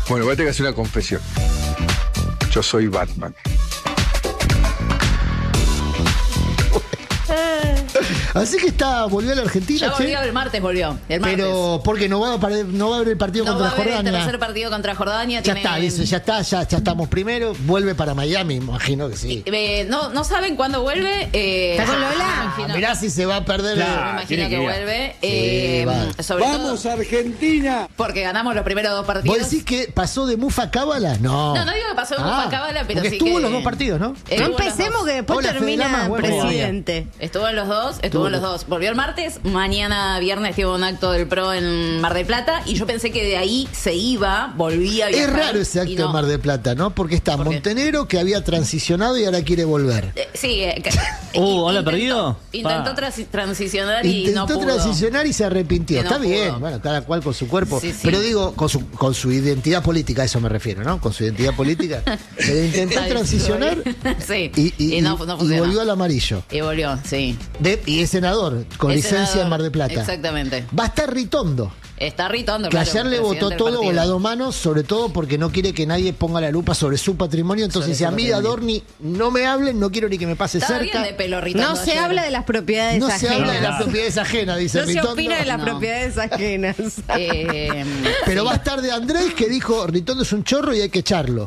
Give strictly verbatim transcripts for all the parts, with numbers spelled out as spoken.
Bueno, voy a tener que hacer una confesión. Yo soy Batman. Así que está, volvió a la Argentina. Ya volvió, che. el martes volvió. El martes. Pero porque no va a, pare- no va a haber el partido no contra va a haber Jordania. el tercer partido contra Jordania. Ya tiene- está, dice, ya está, ya, ya estamos primero. Vuelve para Miami, imagino que sí. Eh, no, no saben cuándo vuelve. Eh, ¿Está con yo Lola? me Ah, imagino- mirá si se va a perder. yo el- me Claro. imagino tiene que, que ir. vuelve. eh, va. sobre ¡Vamos, todo Argentina! porque ganamos los primeros dos partidos. ¿Vos decís que pasó de Mufa a Cábala? No. No, no digo que pasó de Ah, Mufa a Cábala, pero porque sí estuvo que- los dos partidos, ¿no? No Estuvo en los empecemos dos. que después Hola, termina Federama, buen día. presidente. Estuvo en los dos, estuvo Estuvo- en los dos. Volvió el martes, mañana viernes tuvo un acto del PRO en Mar del Plata y yo pensé que de ahí se iba, volvía a Es viajar. raro ese y acto no. en Mar del Plata, ¿no? Porque está ¿Por qué? Montenegro, que había transicionado y ahora quiere volver. Eh, sí, eh, que- Uh, hola, intentó- perdido. Intentó Pa. trans- transicionar y Intentó no pudo. transicionar y se arrepintió. Y no Está bien, pudo. bueno, cada cual con su cuerpo. Sí, sí. Pero digo, con su, con su identidad política, a eso me refiero, ¿no? Con su identidad política. Pero intentó Está bien, transicionar sí, y, y- y no, y- no y funcionó. volvió al amarillo. Y volvió, sí. De- y es senador, con Es licencia senador, en Mar del Plata. Exactamente. Va a estar Ritondo, Está Ritondo, que claro, ayer le presidente votó del todo partido. volado mano, sobre todo porque no quiere que nadie ponga la lupa sobre su patrimonio. Entonces, Sobre si su a mí patrimonio. Adorni no me hablen, no quiero ni que me pase Estaba cerca. bien de pelo Ritondo No se ayer. habla de las propiedades No se ajenas. habla de las Claro. propiedades ajenas, dice No se Ritondo. opina de las No. propiedades ajenas. Eh, Pero va a estar de Andrés, que dijo Ritondo es un chorro y hay que echarlo.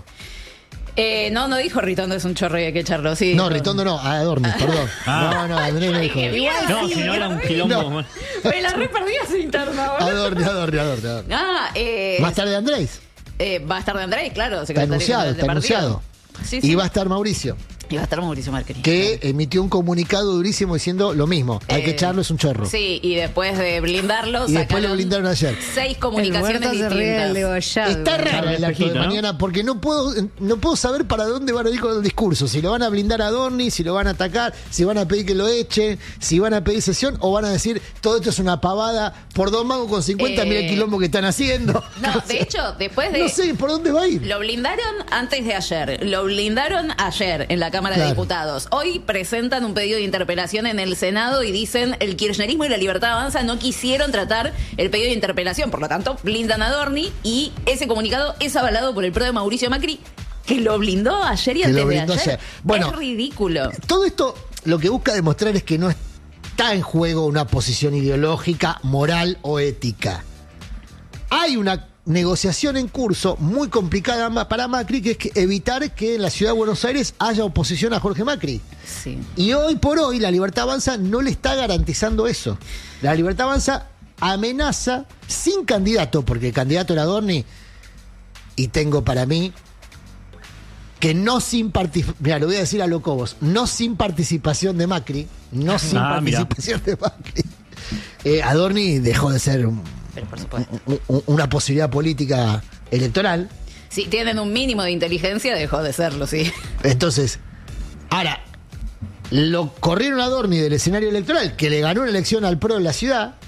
eh, no, no dijo Ritondo es un chorro y hay que echarlo, sí. No, dijo- Ritondo no, a Adorni, perdón. Ah. No, no, Andrés no dijo. Igual No, sí, si no era un me quilombo. No. la re perdí esa interna, boludo. Adorni, Adorni, Adorni. Adorni. Ah, eh, Va a estar de Andrés. eh, va a estar de Andrés, claro. Está secretario anunciado, general está del partido. anunciado. Sí, sí. Y va a estar Mauricio, Y va a estar Mauricio Macri. que emitió un comunicado durísimo diciendo lo mismo. Hay que Eh, echarlo, es un chorro. Sí, y después de blindarlo, Y después lo sacaron blindaron ayer. seis El comunicaciones muerto se ríe del distintas. degollado. Está raro el acto de espejito, ¿no? mañana porque no puedo no puedo saber para dónde van a ir con el discurso. Si lo van a blindar a Adorni, si lo van a atacar, si van a pedir que lo echen, si van a pedir sesión o van a decir todo esto es una pavada por dos mangos con cincuenta, Eh, mira el quilombo que están haciendo. No, de hecho, después de... No sé por dónde va a ir. Lo blindaron antes de ayer, lo blindaron ayer en la Cámara Claro. de Diputados. Hoy presentan un pedido de interpelación en el Senado y dicen el kirchnerismo y la Libertad Avanza no quisieron tratar el pedido de interpelación, por lo tanto blindan a Adorni y ese comunicado es avalado por el PRO de Mauricio Macri, que lo blindó ayer y Que lo antes de blindó ayer. ayer. Bueno, es ridículo. Todo esto lo que busca demostrar es que no está en juego una posición ideológica, moral o ética. Hay una negociación en curso muy complicada ma- para Macri, que es que evitar que en la ciudad de Buenos Aires haya oposición a Jorge Macri. Sí. Y hoy por hoy la Libertad Avanza no le está garantizando eso. La Libertad Avanza amenaza sin candidato, porque el candidato era Adorni, y tengo para mí que no sin participación, mira, lo voy a decir a lo Cobos, no sin participación de Macri, no sin Ah, mira. participación de Macri. Eh, Adorni dejó de ser un- Pero por supuesto. un- un- una posibilidad política electoral. Si tienen un mínimo de inteligencia, dejó de serlo, sí. Entonces, ahora, lo corrieron a Adorni del escenario electoral, que le ganó una elección al PRO en la ciudad,